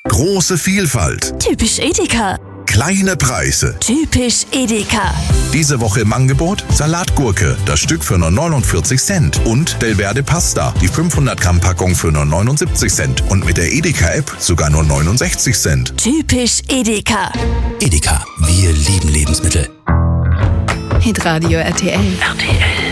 Große Vielfalt. Typisch Edeka. Kleine Preise. Typisch Edeka. Diese Woche im Angebot Salatgurke, das Stück für nur 49 Cent. Und Delverde Pasta, die 500 Gramm Packung für nur 79 Cent. Und mit der Edeka-App sogar nur 69 Cent. Typisch Edeka. Edeka, wir lieben Lebensmittel. Hitradio RTL. RTL.